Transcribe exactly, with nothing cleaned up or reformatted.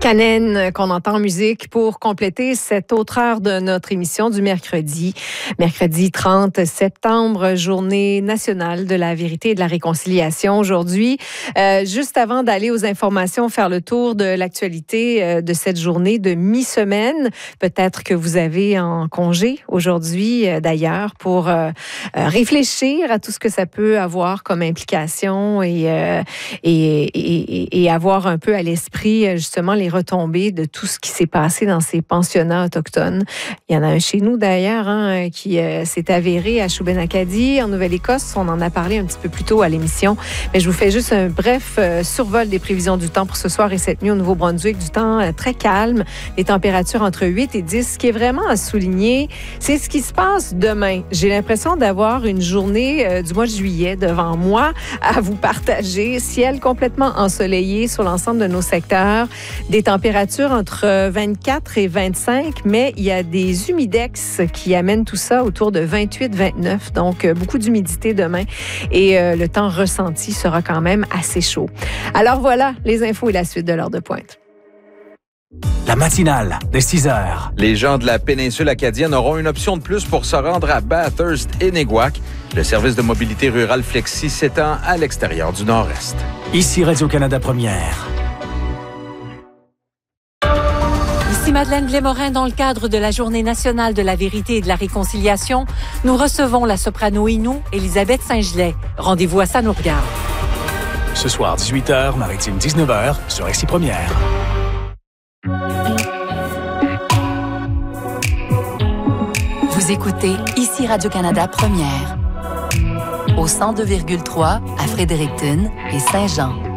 Kanen qu'on entend en musique pour compléter cette autre heure de notre émission du mercredi. Mercredi trente septembre, journée nationale de la vérité et de la réconciliation aujourd'hui. Euh, juste avant d'aller aux informations, faire le tour de l'actualité euh, de cette journée de mi-semaine. Peut-être que vous avez en congé aujourd'hui euh, d'ailleurs pour euh, euh, réfléchir à tout ce que ça peut avoir comme implication et, euh, et, et, et avoir un peu à l'esprit justement les retombées de tout ce qui s'est passé dans ces pensionnats autochtones. Il y en a un chez nous d'ailleurs hein, qui euh, s'est avéré à Shubenacadie, en Nouvelle-Écosse. On en a parlé un petit peu plus tôt à l'émission. Mais je vous fais juste un bref euh, survol des prévisions du temps pour ce soir et cette nuit au Nouveau-Brunswick. Du temps euh, très calme, des températures entre huit et dix. Ce qui est vraiment à souligner, c'est ce qui se passe demain. J'ai l'impression d'avoir une journée euh, du mois de juillet devant moi à vous partager. Ciel complètement ensoleillé sur l'ensemble de nos secteurs. Des températures entre vingt-quatre et vingt-cinq, mais il y a des humidex qui amènent tout ça autour de vingt-huit vingt-neuf. Donc, beaucoup d'humidité demain et euh, le temps ressenti sera quand même assez chaud. Alors voilà, les infos et la suite de l'heure de pointe. La matinale de six heures. Les gens de la péninsule acadienne auront une option de plus pour se rendre à Bathurst et Neguac. Le service de mobilité rurale Flexi s'étend à l'extérieur du Nord-Est. Ici Radio-Canada Première. Ici Madeleine Blais-Morin, dans le cadre de la Journée nationale de la vérité et de la réconciliation, nous recevons la soprano Innu, Elisabeth Saint-Gelais. Rendez-vous à Ça nous regarde. Ce soir, dix-huit heures, Maritime dix-neuf heures, sur Ici Première. Vous écoutez Ici Radio-Canada Première. Au cent deux virgule trois à Fredericton et Saint-Jean.